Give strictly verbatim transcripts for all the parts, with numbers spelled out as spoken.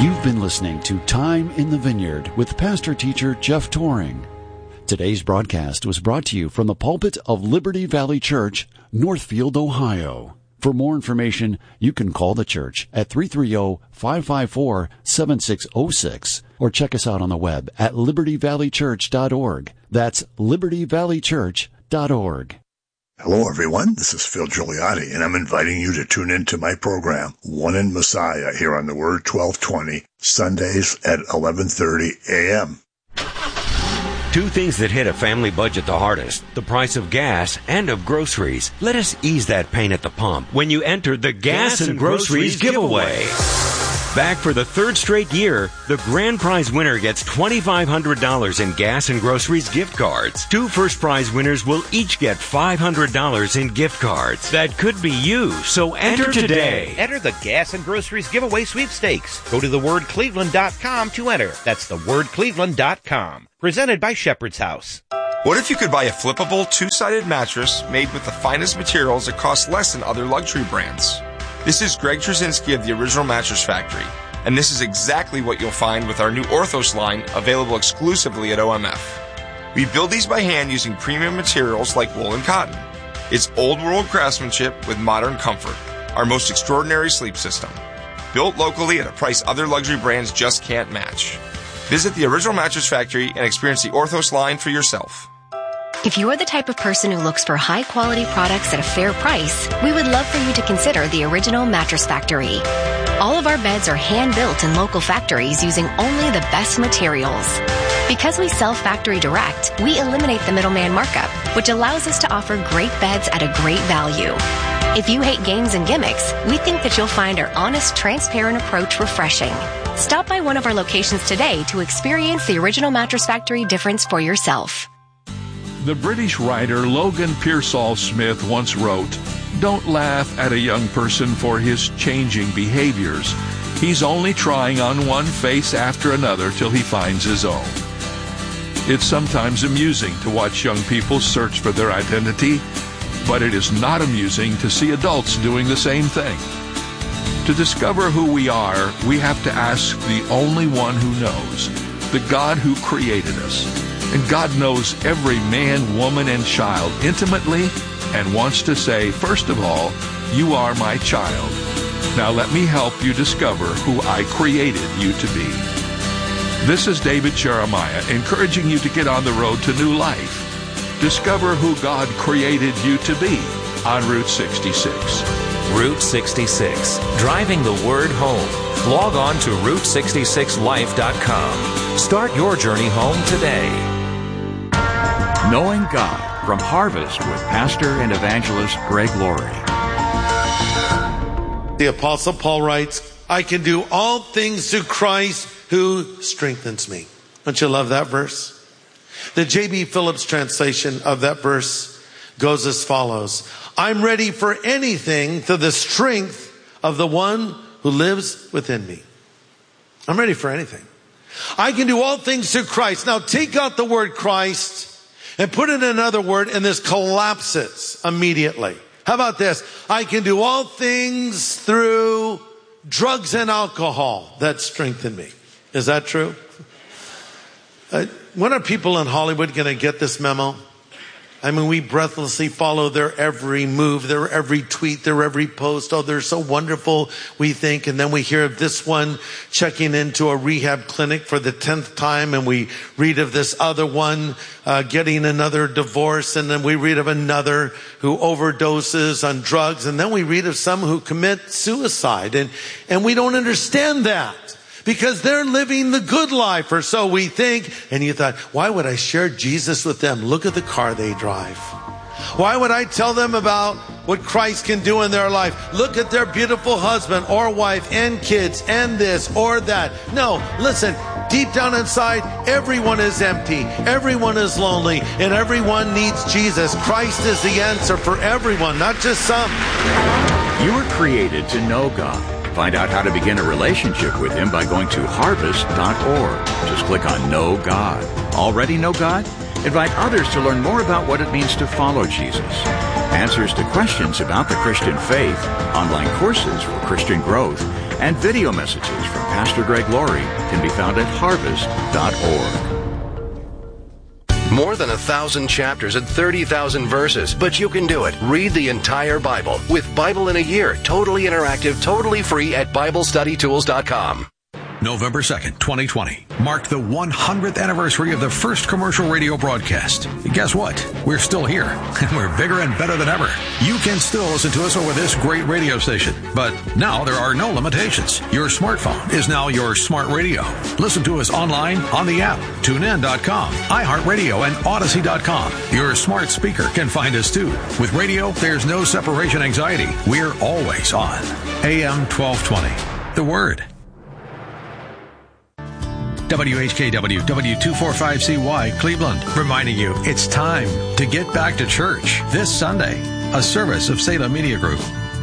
You've been listening to Time in the Vineyard with pastor-teacher Jeff Toring. Today's broadcast was brought to you from the pulpit of Liberty Valley Church, Northfield, Ohio. For more information, you can call the church at three three zero, five five four, seven six zero six or check us out on the web at liberty valley church dot org. That's liberty valley church dot org. Hello, everyone. This is Phil Gigliotti, and I'm inviting you to tune in to my program, One in Messiah, here on the Word twelve twenty, Sundays at eleven thirty a.m. Two things that hit a family budget the hardest, the price of gas and of groceries. Let us ease that pain at the pump when you enter the Gas, gas and, and Groceries, groceries giveaway. giveaway. Back for the third straight year, the grand prize winner gets twenty-five hundred dollars in Gas and Groceries gift cards. Two first prize winners will each get five hundred dollars in gift cards. That could be you, so enter, enter today. Enter the Gas and Groceries giveaway sweepstakes. Go to the word cleveland dot com to enter. That's the word cleveland dot com. Presented by Shepherd's House. What if you could buy a flippable two-sided mattress made with the finest materials that cost less than other luxury brands? This is Greg Trzynski of the Original Mattress Factory, and this is exactly what you'll find with our new Orthos line, available exclusively at O M F. We build these by hand using premium materials like wool and cotton. It's old-world craftsmanship with modern comfort, our most extraordinary sleep system. Built locally at a price other luxury brands just can't match. Visit the Original Mattress Factory and experience the Orthos line for yourself. If you are the type of person who looks for high-quality products at a fair price, we would love for you to consider the Original Mattress Factory. All of our beds are hand-built in local factories using only the best materials. Because we sell factory direct, we eliminate the middleman markup, which allows us to offer great beds at a great value. If you hate games and gimmicks, we think that you'll find our honest, transparent approach refreshing. Stop by one of our locations today to experience the Original Mattress Factory difference for yourself. The British writer Logan Pearsall Smith once wrote, "Don't laugh at a young person for his changing behaviors. He's only trying on one face after another till he finds his own." It's sometimes amusing to watch young people search for their identity, but it is not amusing to see adults doing the same thing. To discover who we are, we have to ask the only one who knows, the God who created us. And God knows every man, woman, and child intimately and wants to say, first of all, you are my child. Now let me help you discover who I created you to be. This is David Jeremiah encouraging you to get on the road to new life. Discover who God created you to be on Route sixty-six. Route sixty-six, driving the word home. Log on to route sixty-six life dot com. Start your journey home today. Knowing God from Harvest with pastor and evangelist Greg Laurie. The Apostle Paul writes, I can do all things through Christ who strengthens me. Don't you love that verse? The J B Phillips translation of that verse goes as follows. I'm ready for anything through the strength of the one who lives within me. I'm ready for anything. I can do all things through Christ. Now take out the word Christ and put in another word, and this collapses immediately. How about this? I can do all things through drugs and alcohol that strengthen me. Is that true? Uh, when are people in Hollywood going to get this memo? I mean, we breathlessly follow their every move, their every tweet, their every post. Oh, they're so wonderful, we think. And then we hear of this one checking into a rehab clinic for the tenth time. And we read of this other one uh, getting another divorce. And then we read of another who overdoses on drugs. And then we read of some who commit suicide. And, and we don't understand that. Because they're living the good life, or so we think. And you thought, why would I share Jesus with them? Look at the car they drive. Why would I tell them about what Christ can do in their life? Look at their beautiful husband or wife and kids and this or that. No, listen, deep down inside, everyone is empty. Everyone is lonely, and everyone needs Jesus. Christ is the answer for everyone, not just some. You were created to know God. Find out how to begin a relationship with Him by going to harvest dot org. Just click on Know God. Already know God? Invite others to learn more about what it means to follow Jesus. Answers to questions about the Christian faith, online courses for Christian growth, And video messages from Pastor Greg Laurie can be found at harvest dot org. More than a thousand chapters and thirty thousand verses, but you can do it. Read the entire Bible with Bible in a Year, totally interactive, totally free at Bible Study Tools dot com. November second, twenty twenty, marked the one hundredth anniversary of the first commercial radio broadcast. Guess what? We're still here, and we're bigger and better than ever. You can still listen to us over this great radio station, but now there are no limitations. Your smartphone is now your smart radio. Listen to us online, on the app, tune in dot com, iHeartRadio, and Odyssey dot com. Your smart speaker can find us too. With radio, there's no separation anxiety. We're always on. A M twelve twenty. The Word. W H K W, W two forty-five C Y, Cleveland, reminding you it's time to get back to church this Sunday, a service of Salem Media Group.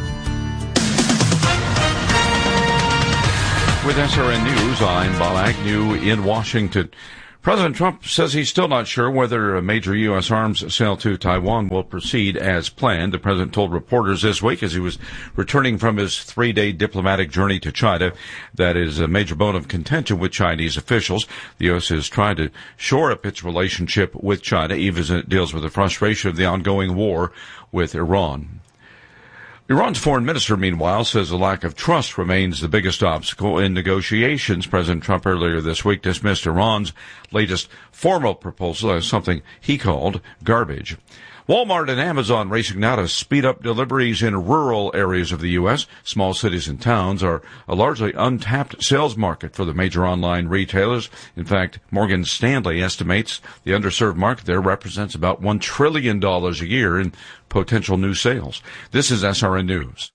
With S R N News, I'm Bob Agnew in Washington. President Trump says he's still not sure whether a major U S arms sale to Taiwan will proceed as planned. The president told reporters this week as he was returning from his three-day diplomatic journey to China that is a major bone of contention with Chinese officials. The U S is trying to shore up its relationship with China, even as it deals with the frustration of the ongoing war with Iran. Iran's foreign minister, meanwhile, says the lack of trust remains the biggest obstacle in negotiations. President Trump earlier this week dismissed Iran's latest formal proposal as something he called garbage. Walmart and Amazon racing now to speed up deliveries in rural areas of the U S. Small cities and towns are a largely untapped sales market for the major online retailers. In fact, Morgan Stanley estimates the underserved market there represents about one trillion dollars a year in potential new sales. This is S R N News.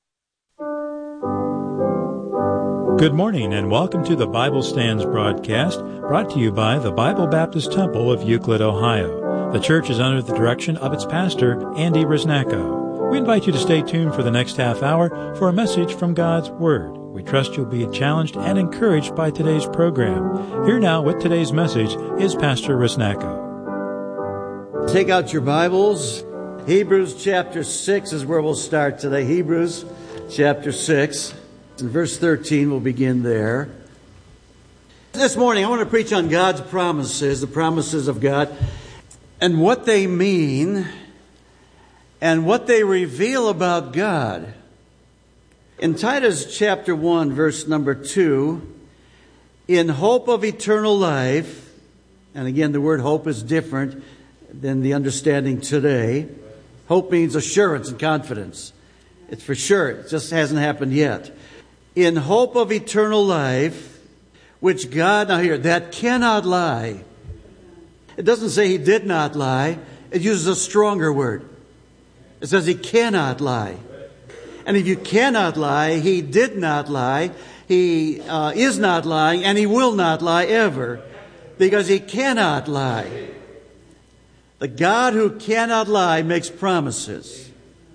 Good morning and welcome to the Bible Stands broadcast, brought to you by the Bible Baptist Temple of Euclid, Ohio. The church is under the direction of its pastor, Andy Risnacco. We invite you to stay tuned for the next half hour for a message from God's Word. We trust you'll be challenged and encouraged by today's program. Here now with today's message is Pastor Risnacco. Take out your Bibles. Hebrews chapter six is where we'll start today. Hebrews chapter six. In verse thirteen, we'll begin there. This morning, I want to preach on God's promises, the promises of God, and what they mean, and what they reveal about God. In Titus chapter one, verse number two, in hope of eternal life, and again, the word hope is different than the understanding today. Hope means assurance and confidence. It's for sure. It just hasn't happened yet. In hope of eternal life, which God, now here, that cannot lie. It doesn't say he did not lie. It uses a stronger word. It says he cannot lie. And if you cannot lie, he did not lie. He uh, is not lying, and he will not lie ever, because he cannot lie. The God who cannot lie makes promises.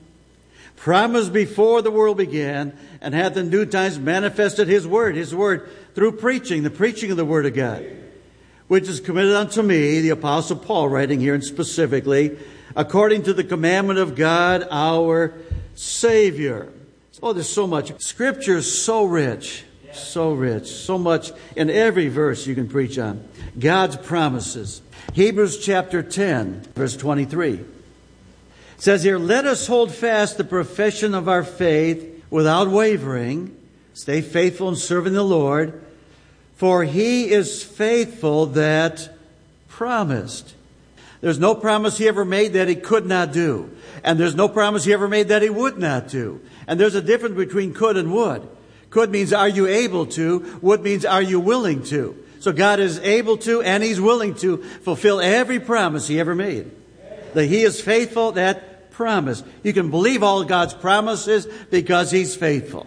Promised before the world began, and hath in due times manifested his word, his word through preaching, the preaching of the word of God, which is committed unto me, the Apostle Paul writing here, and specifically, according to the commandment of God, our Savior. Oh, there's so much. Scripture is so rich, so rich, so much in every verse you can preach on. God's promises. Hebrews chapter ten, verse twenty-three. It says here, let us hold fast the profession of our faith without wavering. Stay faithful in serving the Lord. For he is faithful that promised. There's no promise he ever made that he could not do. And there's no promise he ever made that he would not do. And there's a difference between could and would. Could means are you able to? Would means are you willing to? So God is able to and he's willing to fulfill every promise he ever made. That he is faithful, that promise. You can believe all God's promises because he's faithful.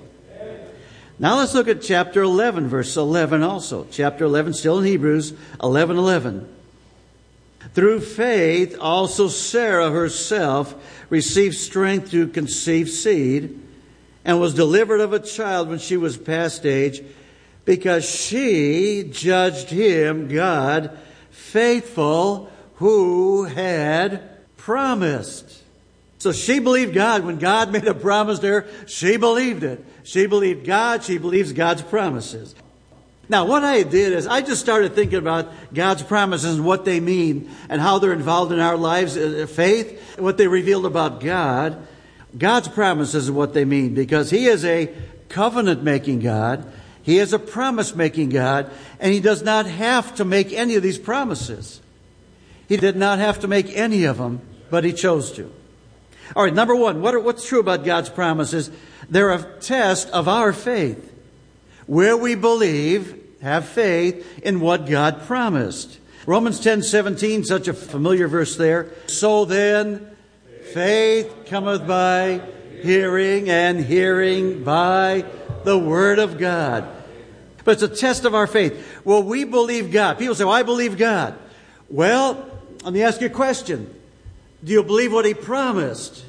Now let's look at chapter eleven, verse eleven also. Chapter eleven, still in Hebrews, eleven eleven. Through faith also Sarah herself received strength to conceive seed, and was delivered of a child when she was past age, because she judged him, God, faithful, who had promised. So she believed God. When God made a promise to her, she believed it. She believed God. She believes God's promises. Now, what I did is I just started thinking about God's promises and what they mean and how they're involved in our lives, uh, faith, what they revealed about God. God's promises is what they mean, because He is a covenant-making God. He is a promise-making God, and He does not have to make any of these promises. He did not have to make any of them, but He chose to. All right, number one, what are, what's true about God's promises? They're a test of our faith. Where we believe, have faith in what God promised. Romans ten seventeen, such a familiar verse there. So then, faith cometh by hearing, and hearing by the Word of God. But it's a test of our faith. Well, we believe God. People say, well, I believe God. Well, let me ask you a question. Do you believe what He promised?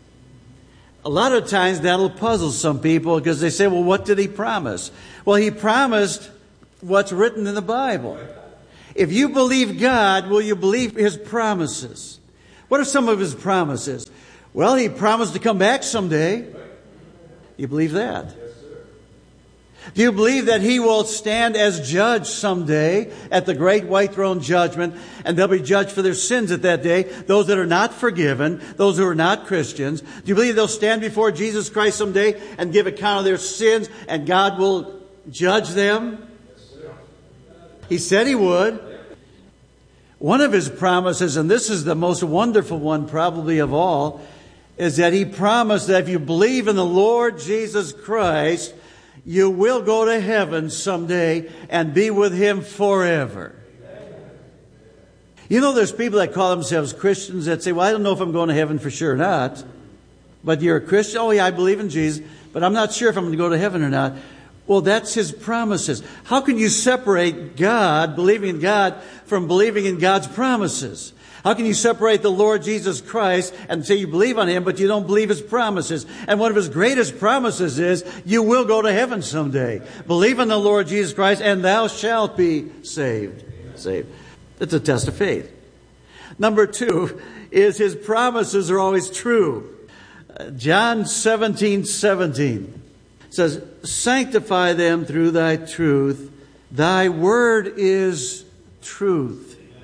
A lot of times that'll puzzle some people because they say, well, what did He promise? Well, He promised what's written in the Bible. If you believe God, will you believe His promises? What are some of His promises? Well, He promised to come back someday. You believe that? Do you believe that He will stand as judge someday at the great white throne judgment, and they'll be judged for their sins at that day, those that are not forgiven, those who are not Christians? Do you believe they'll stand before Jesus Christ someday and give account of their sins, and God will judge them? He said He would. One of His promises, and this is the most wonderful one probably of all, is that He promised that if you believe in the Lord Jesus Christ, you will go to heaven someday and be with Him forever. You know, there's people that call themselves Christians that say, well, I don't know if I'm going to heaven for sure or not. But you're a Christian? Oh, yeah, I believe in Jesus, but I'm not sure if I'm going to go to heaven or not. Well, that's His promises. How can you separate God, believing in God, from believing in God's promises? How can you separate the Lord Jesus Christ and say you believe on Him, but you don't believe His promises? And one of His greatest promises is you will go to heaven someday. Believe in the Lord Jesus Christ and thou shalt be saved. Saved. It's a test of faith. Number two is His promises are always true. John seventeen seventeen says, sanctify them through thy truth. Thy word is truth.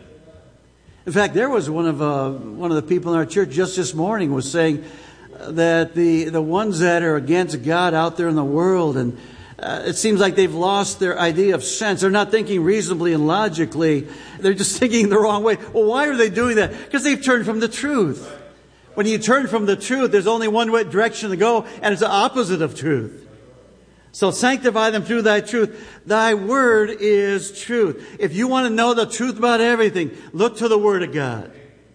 In fact, there was one of uh, one of the people in our church just this morning was saying that the, the ones that are against God out there in the world, and uh, it seems like they've lost their idea of sense. They're not thinking reasonably and logically. They're just thinking the wrong way. Well, why are they doing that? Because they've turned from the truth. When you turn from the truth, there's only one way direction to go, and it's the opposite of truth. So sanctify them through thy truth. Thy word is truth. If you want to know the truth about everything, look to the Word of God.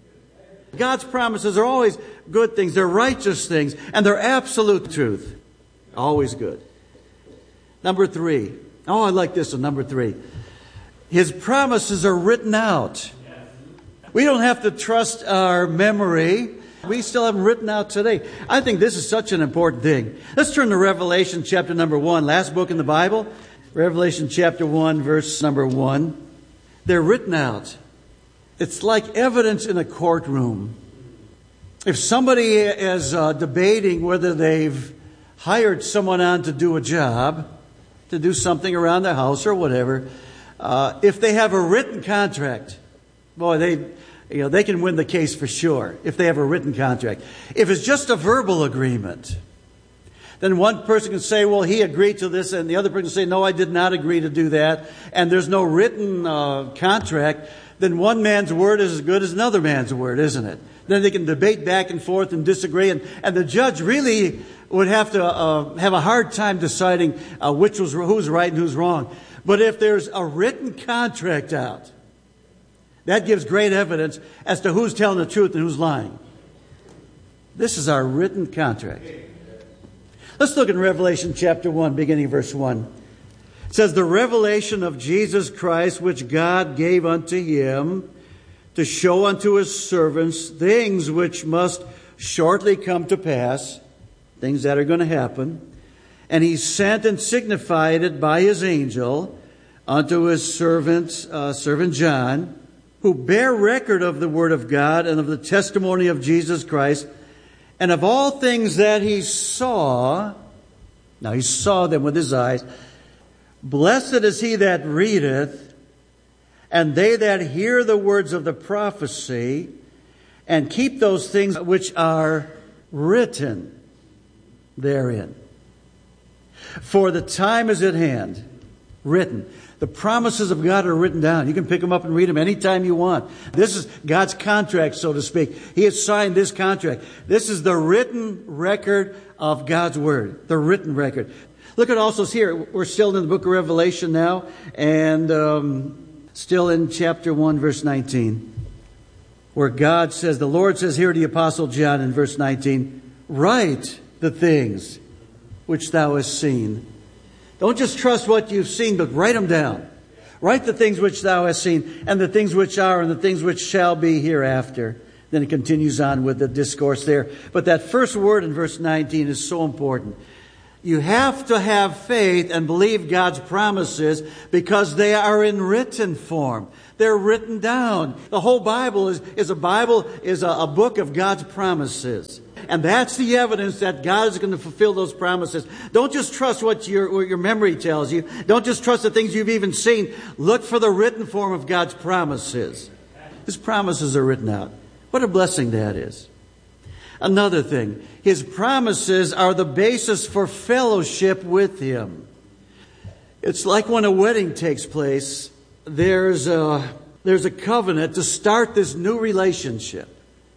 God's promises are always good things. They're righteous things. And they're absolute truth. Always good. Number three. Oh, I like this one. Number three. His promises are written out. We don't have to trust our memory. We still have them written out today. I think this is such an important thing. Let's turn to Revelation chapter number one, last book in the Bible. Revelation chapter one, verse number one. They're written out. It's like evidence in a courtroom. If somebody is uh, debating whether they've hired someone on to do a job, to do something around their house or whatever, uh, if they have a written contract, boy, they... You know, they can win the case for sure if they have a written contract. If it's just a verbal agreement, then one person can say, well, he agreed to this, and the other person can say, no, I did not agree to do that, and there's no written uh, contract, then one man's word is as good as another man's word, isn't it? Then they can debate back and forth and disagree, and, and the judge really would have to uh, have a hard time deciding uh, which was who's right and who's wrong. But if there's a written contract out, that gives great evidence as to who's telling the truth and who's lying. This is our written contract. Let's look in Revelation chapter one, beginning verse one. It says, the revelation of Jesus Christ, which God gave unto Him, to show unto His servants things which must shortly come to pass, things that are going to happen. And He sent and signified it by His angel unto His servant, uh, servant John, who bear record of the word of God and of the testimony of Jesus Christ, And of all things that he saw, now he saw them with his eyes, blessed is he that readeth, and they that hear the words of the prophecy, and keep those things which are written therein. For the time is at hand. Written. The promises of God are written down. You can pick them up and read them anytime you want. This is God's contract, so to speak. He has signed this contract. This is the written record of God's Word. The written record. Look at also here. We're still in the book of Revelation now. And um, still in chapter one, verse nineteen. Where God says, the Lord says here to the Apostle John in verse nineteen, write the things which thou hast seen. Don't just trust what you've seen, but write them down. Write the things which thou hast seen, and the things which are, and the things which shall be hereafter. Then it continues on with the discourse there. But that first word in verse nineteen is so important. You have to have faith and believe God's promises because they are in written form. They're written down. The whole Bible is, is a Bible, is a, a book of God's promises. And that's the evidence that God is going to fulfill those promises. Don't just trust what your, what your memory tells you. Don't just trust the things you've even seen. Look for the written form of God's promises. His promises are written out. What a blessing that is. Another thing, His promises are the basis for fellowship with Him. It's like when a wedding takes place, there's a, there's a covenant to start this new relationship.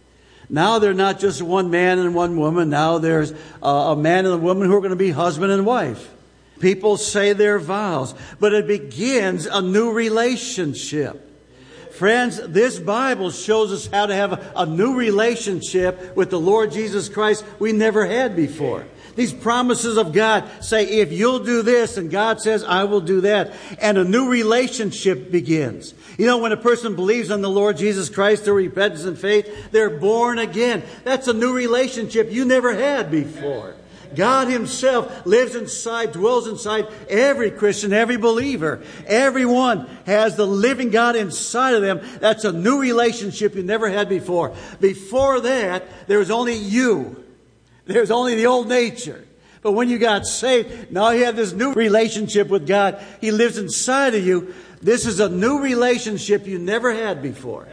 Now they're not just one man and one woman. Now there's a, a man and a woman who are going to be husband and wife. People say their vows, but it begins a new relationship. Friends, this Bible shows us how to have a, a new relationship with the Lord Jesus Christ we never had before. These promises of God say, if you'll do this, and God says, I will do that. And a new relationship begins. You know, when a person believes on the Lord Jesus Christ through repentance and faith, they're born again. That's a new relationship you never had before. God Himself lives inside, dwells inside every Christian, every believer. Everyone has the living God inside of them. That's a new relationship you never had before. Before that, there was only you. There's only the old nature. But when you got saved, now you have this new relationship with God. He lives inside of you. This is a new relationship you never had before.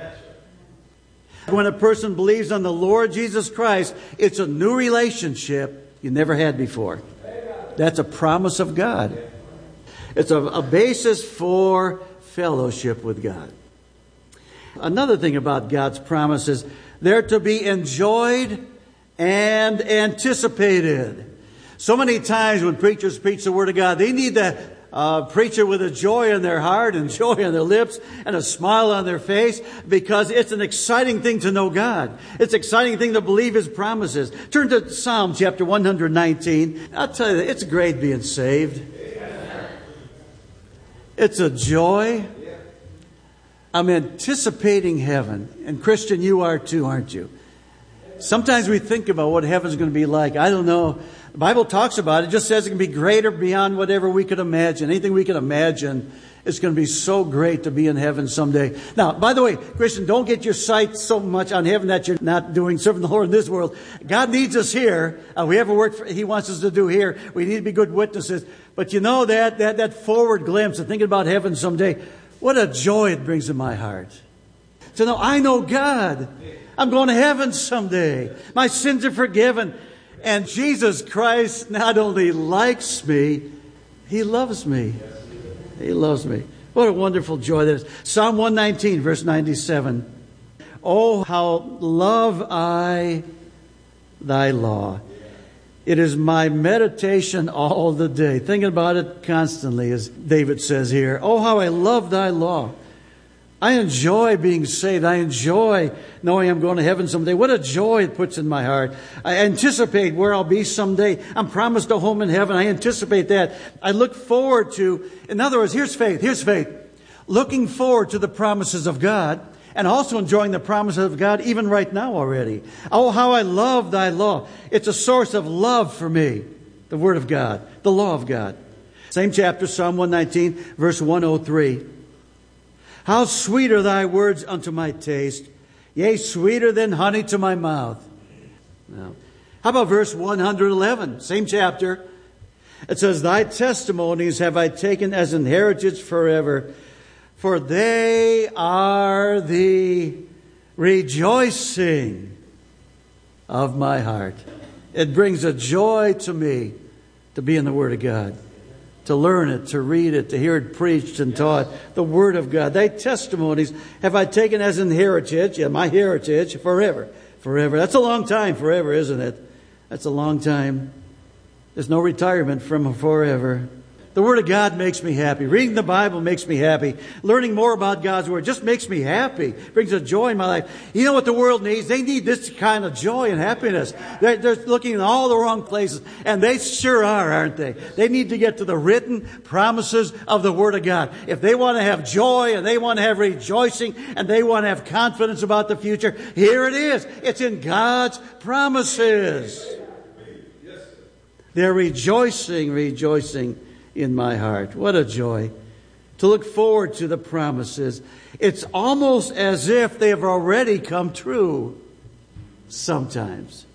When a person believes on the Lord Jesus Christ, it's a new relationship you never had before. That's a promise of God. It's a, a basis for fellowship with God. Another thing about God's promises, they're to be enjoyed and anticipated. So many times when preachers preach the Word of God, they need to uh, preach it with a joy in their heart and joy on their lips and a smile on their face, because it's an exciting thing to know God. It's an exciting thing to believe His promises. Turn to Psalm chapter one nineteen. I'll tell you, it's great being saved. It's a joy. I'm anticipating heaven. And Christian, you are too, aren't you? Sometimes we think about what heaven's going to be like. I don't know. The Bible talks about it. It just says it can be greater beyond whatever we could imagine. Anything we can imagine, it's going to be so great to be in heaven someday. Now, by the way, Christian, don't get your sight so much on heaven that you're not doing serving the Lord in this world. God needs us here. Uh, we have a work for, He wants us to do here. We need to be good witnesses. But you know that that that forward glimpse of thinking about heaven someday, what a joy it brings in my heart. To know I know God. I'm going to heaven someday. My sins are forgiven. And Jesus Christ not only likes me, He loves me. He loves me. What a wonderful joy that is. Psalm one nineteen, verse ninety-seven. Oh, how love I thy law. It is my meditation all the day. Thinking about it constantly, as David says here. Oh, how I love thy law. I enjoy being saved. I enjoy knowing I'm going to heaven someday. What a joy it puts in my heart. I anticipate where I'll be someday. I'm promised a home in heaven. I anticipate that. I look forward to, in other words, here's faith. Here's faith. Looking forward to the promises of God and also enjoying the promises of God even right now already. Oh, how I love thy law. It's a source of love for me. The Word of God. The law of God. Same chapter, Psalm one nineteen, verse one oh three. How sweet are thy words unto my taste, yea, sweeter than honey to my mouth. Now, How about verse one hundred eleven, same chapter? It says, Thy testimonies have I taken as an heritage forever, for they are the rejoicing of my heart. It brings a joy to me to be in the Word of God, to learn it, to read it, to hear it preached and taught. The Word of God. Thy testimonies have I taken as an heritage, yeah, my heritage, forever. Forever. That's a long time, forever, isn't it? That's a long time. There's no retirement from forever. The Word of God makes me happy. Reading the Bible makes me happy. Learning more about God's Word just makes me happy. Brings a joy in my life. You know what the world needs? They need this kind of joy and happiness. They're, they're looking in all the wrong places. And they sure are, aren't they? They need to get to the written promises of the Word of God. If they want to have joy and they want to have rejoicing and they want to have confidence about the future, here it is. It's in God's promises. They're rejoicing, rejoicing in my heart. What a joy to look forward to the promises. It's almost as if they have already come true sometimes.